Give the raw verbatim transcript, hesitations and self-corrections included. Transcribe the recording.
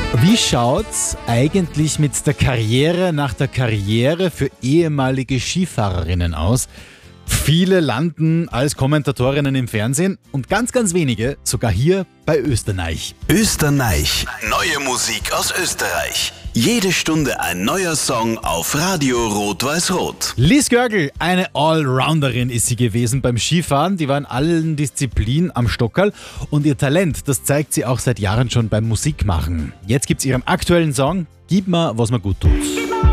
Wie schaut's eigentlich mit der Karriere nach der Karriere für ehemalige Skifahrerinnen aus? Viele landen als Kommentatorinnen im Fernsehen und ganz, ganz wenige sogar hier bei Österreich. Österreich. Neue Musik aus Österreich. Jede Stunde ein neuer Song auf Radio Rot-Weiß-Rot. Liz Görgel, eine Allrounderin ist sie gewesen beim Skifahren. Die war in allen Disziplinen am Stockerl und ihr Talent, das zeigt sie auch seit Jahren schon beim Musikmachen. Jetzt gibt's ihren aktuellen Song, Gib mir, was mir gut tut.